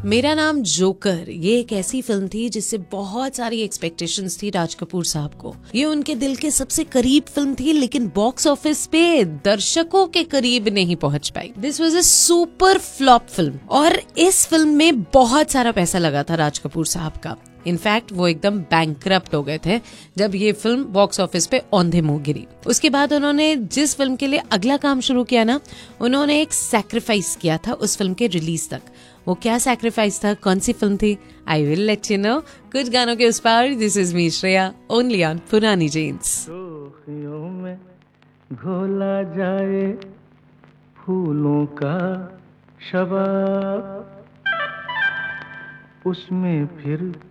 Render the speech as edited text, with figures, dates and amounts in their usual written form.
मेरा नाम जोकर ये एक ऐसी फिल्म थी जिससे बहुत सारी एक्सपेक्टेशंस थी राज कपूर साहब को। ये उनके दिल के सबसे करीब फिल्म थी, लेकिन बॉक्स ऑफिस पे दर्शकों के करीब नहीं पहुंच पाई। This was a super flop film और इस फिल्म में बहुत सारा पैसा लगा था राज कपूर साहब का। इनफैक्ट वो एकदम बैंकरप्ट हो गए थे जब ये फिल्म बॉक्स ऑफिस पे औंधे मुंह गिरी। उसके बाद उन्होंने जिस फिल्म के लिए अगला काम शुरू किया ना, उन्होंने एक सैक्रिफाइस किया था उस फिल्म के रिलीज तक। वो क्या सैक्रिफाइस था, कौन सी फिल्म थी, I will let you know कुछ गानों के उस पार। This is me Shreya, only on पुरानी जीन्स। में घोला जाए फूलों का शबाब, उसमें फिर